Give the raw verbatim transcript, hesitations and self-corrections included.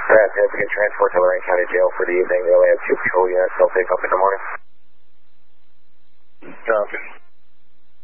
Alright, if we can transport to Lorraine County Jail for the evening, we only have two patrol units, they'll pick up in the morning. Copy.